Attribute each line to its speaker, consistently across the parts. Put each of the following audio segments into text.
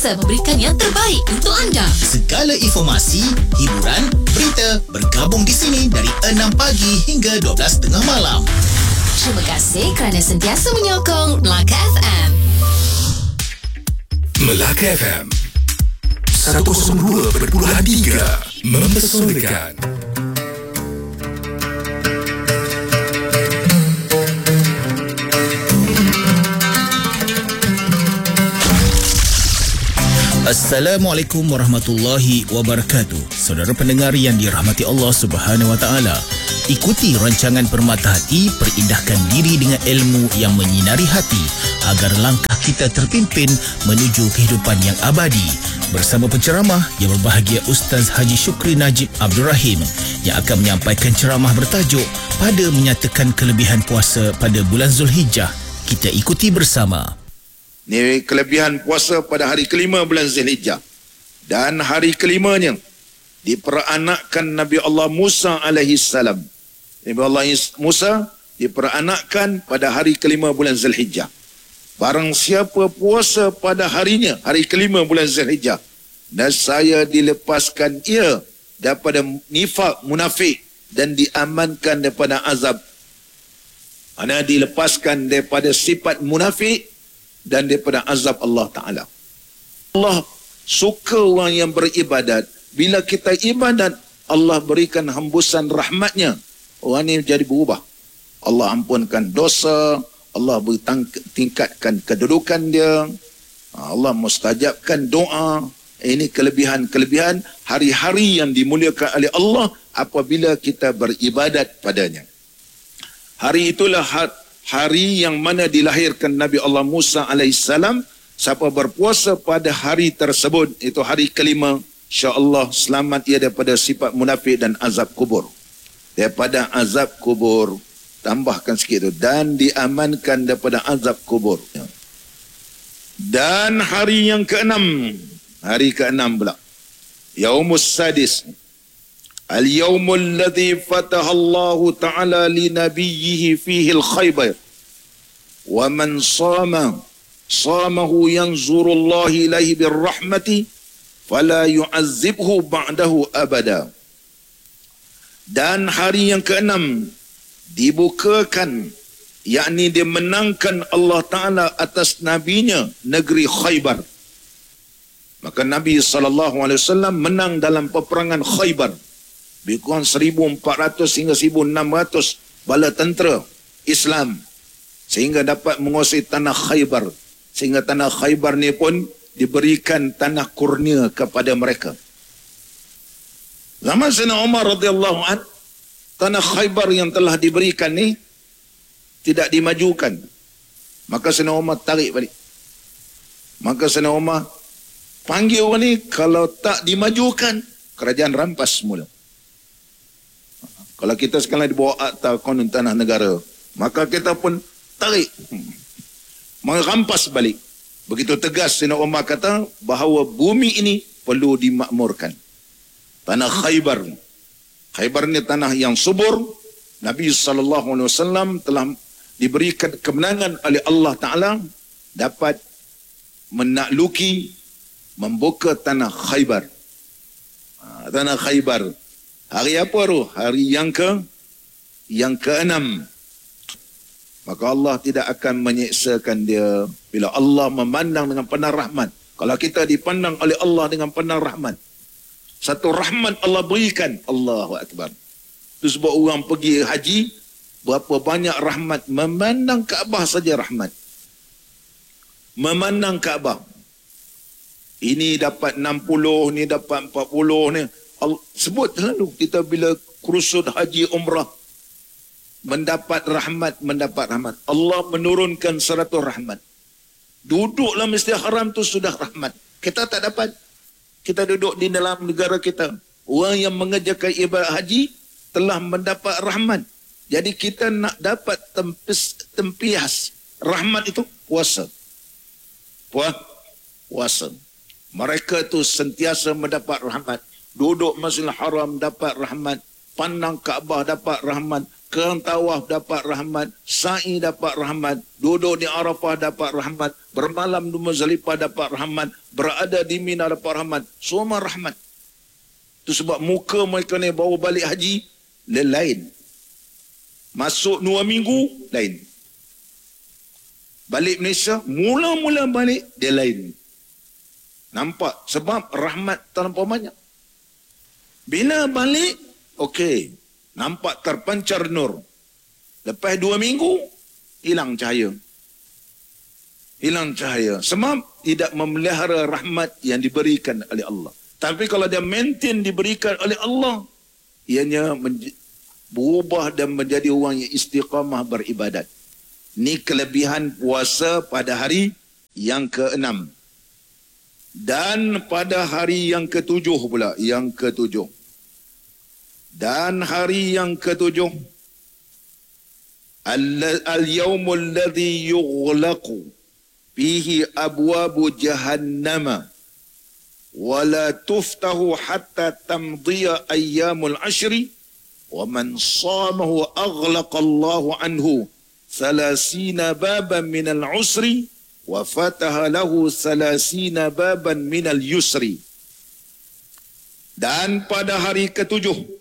Speaker 1: sentiasa memberikan yang terbaik untuk anda.
Speaker 2: Segala informasi, hiburan, berita bergabung di sini dari 6 pagi hingga 12 tengah malam.
Speaker 1: Terima kasih kerana sentiasa menyokong Melaka FM.
Speaker 3: Melaka FM 102.3 mempesonakan.
Speaker 2: Assalamualaikum warahmatullahi wabarakatuh. Saudara pendengar yang dirahmati Allah Subhanahu wa taala, ikuti rancangan Permata Hati, perindahkan diri dengan ilmu yang menyinari hati agar langkah kita terpimpin menuju kehidupan yang abadi. Bersama penceramah yang berbahagia Ustaz Haji Syukri Najib Abdul Rahim yang akan menyampaikan ceramah bertajuk pada menyatakan kelebihan puasa pada bulan Zulhijjah. Kita ikuti bersama.
Speaker 4: Ini kelebihan puasa pada hari kelima bulan Zulhijjah. Dan hari kelimanya diperanakkan Nabi Allah Musa alaihi salam. Nabi Allah Musa diperanakkan pada hari kelima bulan Zulhijjah. Barang siapa puasa pada harinya, hari kelima bulan Zulhijjah, dan saya dilepaskan ia daripada nifak munafik dan diamankan daripada azab. Ana dilepaskan daripada sifat munafik dan daripada azab Allah Ta'ala. Allah suka orang yang beribadat. Bila kita ibadat, Allah berikan hembusan rahmatnya. Orang ini jadi berubah. Allah ampunkan dosa. Allah tingkatkan kedudukan dia. Allah mustajabkan doa. Ini kelebihan-kelebihan hari-hari yang dimuliakan oleh Allah apabila kita beribadat padanya. Hari itulah hari yang mana dilahirkan Nabi Allah Musa AS. Siapa berpuasa pada hari tersebut, itu hari kelima, insya-Allah selamat ia daripada sifat munafik dan azab kubur. Daripada azab kubur, tambahkan sikit tu, dan diamankan daripada azab kubur. Dan hari yang keenam, hari keenam pula, Yaumus Sadis, Al-yawmul ladzi fataha Allah Ta'ala li nabiyhi fihi al-khaybar wa man samahu yanzuru Allah ilaihi birrahmati fala yu'azzibhu ba'dahu abada. Dan hari yang keenam dibukakan, yakni dimenangkan Allah Ta'ala atas nabinya negeri Khaybar. Maka Nabi SAW menang dalam peperangan Khaybar. Lebih kurang 1,400 hingga 1,600 bala tentera Islam sehingga dapat menguasai tanah Khaybar. Sehingga tanah Khaybar ni pun diberikan tanah kurnia kepada mereka. Zaman Sayyidina Umar radhiyallahu an, tanah Khaybar yang telah diberikan ni tidak dimajukan. Maka Sayyidina Umar tarik balik. Maka Sayyidina Umar panggil orang ni, kalau tak dimajukan, kerajaan rampas semula. Kalau kita sekarang dibawa akta konon tanah negara, maka kita pun tarik, merampas balik. Begitu tegas Sayyidina Umar kata bahawa bumi ini perlu dimakmurkan. Tanah Khaybar. Khaybar ni tanah yang subur. Nabi SAW telah diberikan kemenangan oleh Allah Ta'ala dapat menakluki, membuka tanah Khaybar. Tanah Khaybar. Hari apa tu? Hari yang keenam. Maka Allah tidak akan menyeksakan dia bila Allah memandang dengan pandang rahmat. Kalau kita dipandang oleh Allah dengan pandang rahmat, satu rahmat Allah berikan. Allahu Akbar. Itu sebab orang pergi haji, berapa banyak rahmat. Memandang Kaabah saja rahmat. Memandang Kaabah. Ini dapat 60, ni dapat 40 ni. Sebut selalu kita bila kursus haji umrah, mendapat rahmat. Allah menurunkan 100 rahmat. Duduk dalam Masjidil Haram tu sudah rahmat. Kita tak dapat. Kita duduk di dalam negara kita. Orang yang mengerjakan ibadat haji telah mendapat rahmat. Jadi kita nak dapat tempias rahmat itu, puasa. Puasa. Mereka tu sentiasa mendapat rahmat. Duduk Masjidil Haram dapat rahmat. Pandang Kaabah dapat rahmat. Kerang tawaf dapat rahmat, sa'i dapat rahmat, duduk di Arafah dapat rahmat, bermalam di Muzdalifah dapat rahmat, berada di Mina dapat rahmat. Semua rahmat. Itu sebab muka mereka ni bawa balik haji lain. Masuk 2 minggu lain. Balik Malaysia, mula-mula balik dia lain. Nampak? Sebab rahmat terlampau banyak. Bila balik, okey. Nampak terpancar nur. Lepas 2 minggu, hilang cahaya. Hilang cahaya. Sebab tidak memelihara rahmat yang diberikan oleh Allah. Tapi kalau dia maintain diberikan oleh Allah, ianya berubah dan menjadi orang yang istiqamah beribadat. Ini kelebihan puasa pada hari yang ke-6. Dan pada hari yang ke-7 pula. Yang ke-7. Dan hari yang ke-7, al-yawmul ladzi yughlaqu fihi abwabu jahannama wa la tuftahu hatta tamdiya ayyamul ashri wa man shamahu aghlaqa Allahu anhu 30 baban min al-usri wa fataha lahu 30 baban min al-yusri. Dan pada hari ke-7,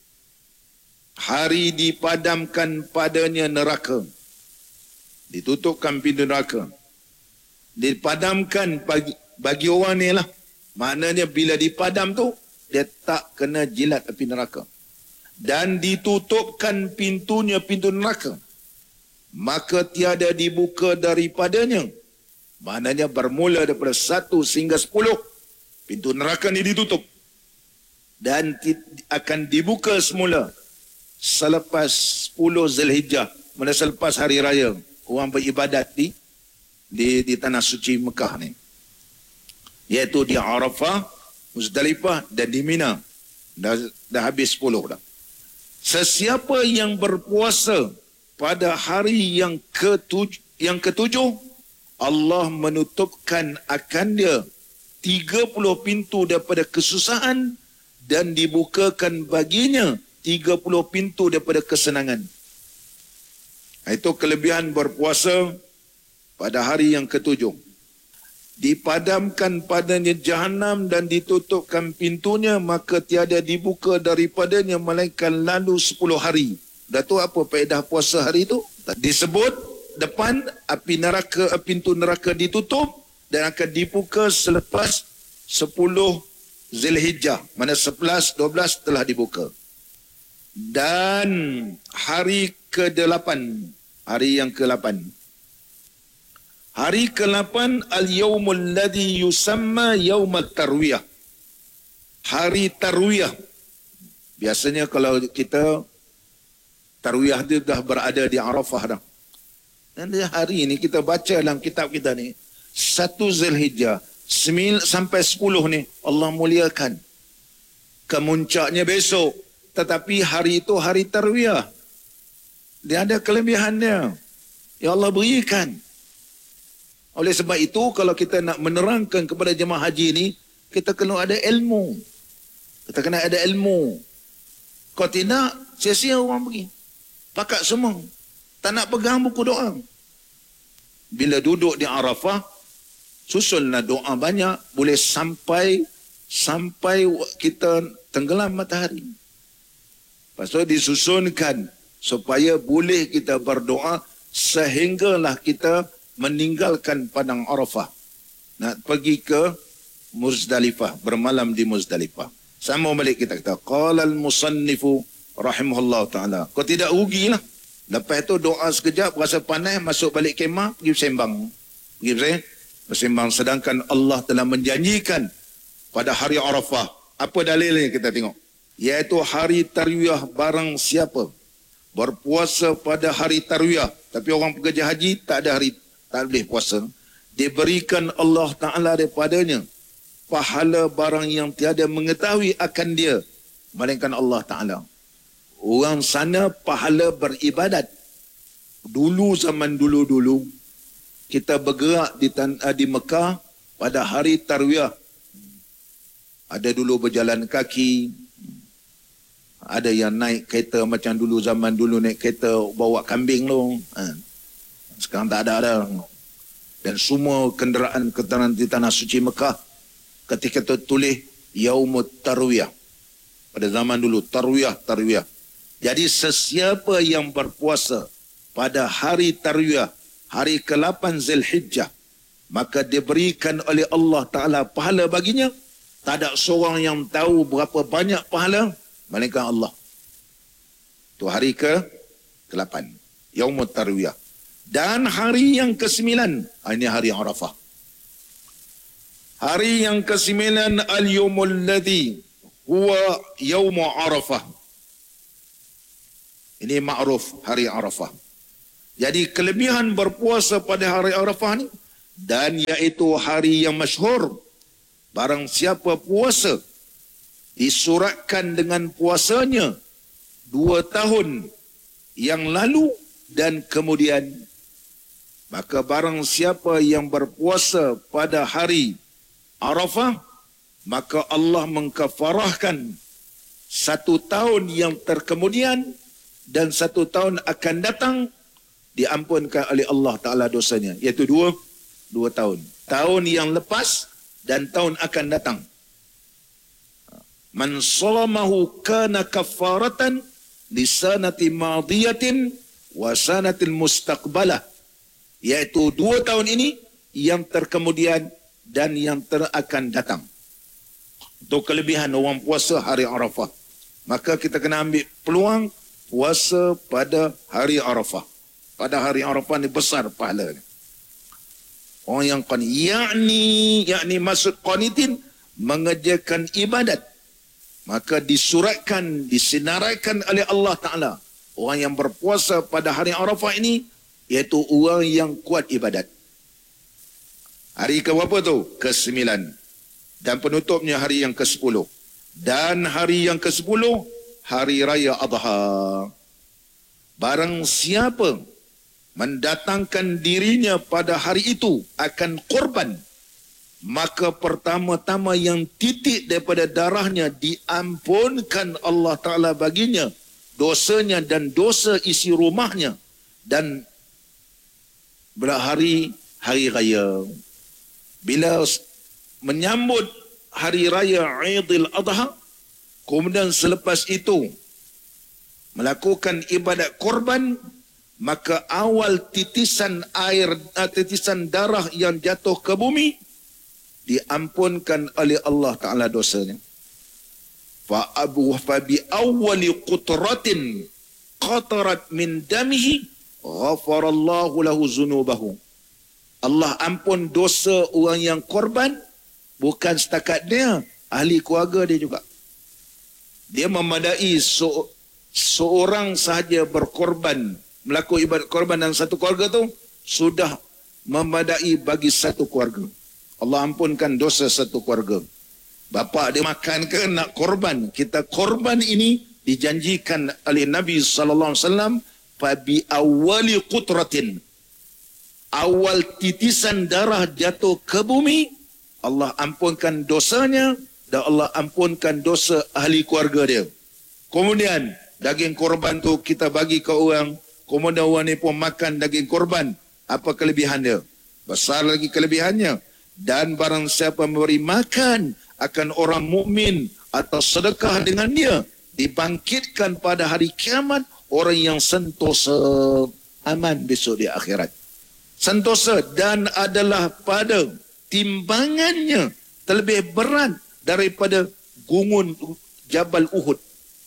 Speaker 4: hari dipadamkan padanya neraka. Ditutupkan pintu neraka. Dipadamkan bagi orang ni lah. Maknanya bila dipadam tu, dia tak kena jilat api neraka. Dan ditutupkan pintunya pintu neraka. Maka tiada dibuka daripadanya. Maknanya bermula daripada 1 sehingga 10. Pintu neraka ni ditutup. Dan akan dibuka semula selepas 10 Zulhijjah, mana selepas hari raya orang beribadat di tanah suci Mekah ni, iaitu di Arafah, Muzdalifah dan di Mina. Dah habis 10 dah. Sesiapa yang berpuasa pada hari yang ke-7, Allah menutupkan akan dia 30 pintu daripada kesusahan dan dibukakan baginya 30 pintu daripada kesenangan. Itu kelebihan berpuasa pada hari yang ke-7. Dipadamkan padanya Jahannam dan ditutupkan pintunya, maka tiada dibuka daripadanya melainkan lalu 10 hari. Dah tu apa faedah puasa hari itu? Disebut depan api neraka, pintu neraka ditutup dan akan dibuka selepas 10 Zulhijjah. Mana 11, 12 telah dibuka. Dan hari ke-8, hari yang ke-8. Hari ke-8 al-yawmul ladzi yusamma yaumat tarwiyah. Hari tarwiyah. Biasanya kalau kita tarwiyah dia dah berada di Arafah dah. Dan hari ini kita baca dalam kitab kita ni 1 Zulhijjah 9 sampai 10 ni Allah muliakan. Kemuncaknya besok. Tetapi hari itu hari tarwiyah. Dia ada kelebihannya. Ya Allah berikan. Oleh sebab itu, kalau kita nak menerangkan kepada jemaah haji ni, kita kena ada ilmu. Kita kena ada ilmu. Kalau tidak, sia-sia orang pergi. Pakat semua. Tak nak pegang buku doa. Bila duduk di Arafah, susunlah doa banyak. Boleh sampai kita tenggelam matahari. Lepas tu disusunkan supaya boleh kita berdoa sehinggalah kita meninggalkan padang Arafah. Nak pergi ke Muzdalifah, bermalam di Muzdalifah. Sama balik kita kata, qala al-musannifu rahimahullah ta'ala. Kau tidak rugilah. Lepas tu doa sekejap, rasa panas, masuk balik kemah, pergi bersembang. Bersembang. Sedangkan Allah telah menjanjikan pada hari Arafah. Apa dalilnya kita tengok? Iaitu hari tarwiyah barang siapa berpuasa pada hari tarwiyah, tapi orang pekerja haji tak boleh puasa, diberikan Allah Ta'ala daripadanya pahala barang yang tiada mengetahui akan dia melainkan Allah Ta'ala. Orang sana pahala beribadat. Dulu, zaman dulu kita bergerak di Mekah pada hari tarwiyah. Ada dulu berjalan kaki, Ada yang naik kereta macam dulu, zaman dulu naik kereta bawa kambing tu. Sekarang tak ada dah. Dan semua kenderaan di tanah suci Mekah ketika tertulis Yaumut Tarwiyah. Pada zaman dulu Tarwiyah. Jadi sesiapa yang berpuasa pada hari Tarwiyah, hari ke-8 Zulhijjah, maka diberikan oleh Allah Ta'ala pahala baginya. Tak ada seorang yang tahu berapa banyak pahala melainkan Allah. Itu hari ke-8 Yaumut Tarwiyah. Dan hari yang ke-9, ini hari Arafah. Hari yang ke-9 al-yawmul ladzi huwa yaumu Arafah. Ini ma'ruf hari Arafah. Jadi kelebihan berpuasa pada hari Arafah ni, dan iaitu hari yang masyhur. Barang siapa puasa disuratkan dengan puasanya 2 tahun yang lalu dan kemudian, maka barang siapa yang berpuasa pada hari Arafah, maka Allah mengkafarahkan 1 tahun yang terkemudian dan 1 tahun akan datang, diampunkan oleh Allah Ta'ala dosanya, iaitu 2 tahun. Tahun yang lepas dan tahun akan datang. Man salamahu kana kafaratan li sanati madiyatin wa sanatil mustaqbalah, iaitu 2 tahun ini yang terkemudian dan yang akan datang. Itu kelebihan orang puasa hari Arafah. Maka kita kena ambil peluang puasa pada hari Arafah. Pada hari Arafah ni besar pahalanya. Orang yang qanit, yakni maksud qanitin, mengerjakan ibadat, maka disuratkan, disinaraikan oleh Allah Ta'ala. Orang yang berpuasa pada hari Arafah ini, iaitu orang yang kuat ibadat. Hari ke berapa tu? Ke-9. Dan penutupnya hari yang ke-10. Dan hari yang ke-10, hari Raya Adha. Barang siapa mendatangkan dirinya pada hari itu akan korban, maka pertama-tama yang titik daripada darahnya diampunkan Allah Ta'ala baginya dosanya dan dosa isi rumahnya. Dan hari raya, bila menyambut hari raya Aidil Adha, kemudian selepas itu melakukan ibadat korban, maka awal titisan air, titisan darah yang jatuh ke bumi diampunkan oleh Allah Ta'ala dosanya. Fa bi awwali qutratin qatarat min damihi ghafarallahu lahu zunubahu. Allah ampun dosa orang yang korban, bukan setakat dia, ahli keluarga dia juga. Dia memadai seorang sahaja berkorban, melakukan ibadat korban dalam satu keluarga tu, sudah memadai bagi satu keluarga. Allah ampunkan dosa satu keluarga. Bapa dia makan ke nak korban? Kita korban ini dijanjikan oleh Nabi SAW, fabi awali qutratin, awal titisan darah jatuh ke bumi, Allah ampunkan dosanya dan Allah ampunkan dosa ahli keluarga dia. Kemudian daging korban tu kita bagi ke orang, kemudian orang ni pun makan daging korban. Apa kelebihan dia? Besar lagi kelebihannya. Dan barang siapa memberi makan akan orang mukmin atau sedekah dengan dia, dibangkitkan pada hari kiamat orang yang sentosa, aman besok di akhirat. Sentosa, dan adalah pada timbangannya terlebih berat daripada gunung Jabal Uhud.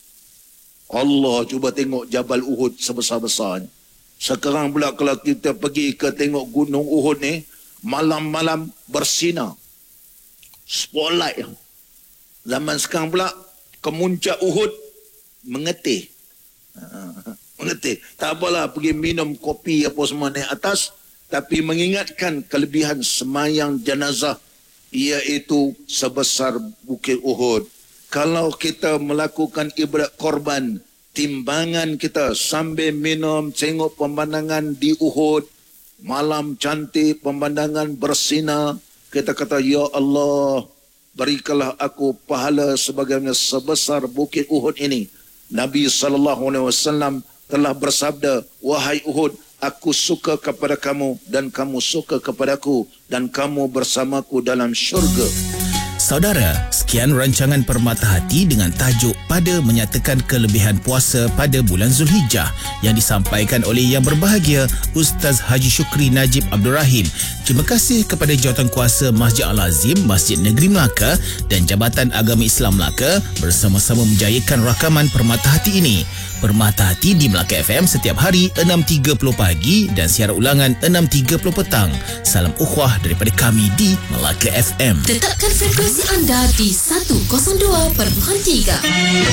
Speaker 4: Allah, cuba tengok Jabal Uhud sebesar-besarnya. Sekarang pula kalau kita pergi ke tengok gunung Uhud ni, malam-malam bersinar spotlight. Zaman sekarang pula kemuncak Uhud mengetih. Mengetih. Tak apalah pergi minum kopi apa semua naik atas, tapi mengingatkan kelebihan semayang jenazah, iaitu sebesar Bukit Uhud. Kalau kita melakukan ibadat korban, timbangan kita sambil minum, tengok pemandangan di Uhud, malam cantik, pemandangan bersinar, kita kata, ya Allah, berikanlah aku pahala sebagaimana sebesar Bukit Uhud ini. Nabi SAW telah bersabda, wahai Uhud, aku suka kepada kamu dan kamu suka kepadaku dan kamu bersamaku dalam syurga.
Speaker 2: Saudara, sekian rancangan Permata Hati dengan tajuk Pada menyatakan kelebihan puasa pada bulan Zulhijjah yang disampaikan oleh yang berbahagia Ustaz Haji Syukri Najib Abdul Rahim. Terima kasih kepada Jawatankuasa Masjid Al-Azim, Masjid Negeri Melaka dan Jabatan Agama Islam Melaka bersama-sama menjayakan rakaman Permata Hati ini. Permata Hati di Melaka FM setiap hari 6.30 pagi dan siaran ulangan 6.30 petang. Salam ukhuwah daripada kami di Melaka FM.
Speaker 1: Tetapkan frekuensi anda di 102.3.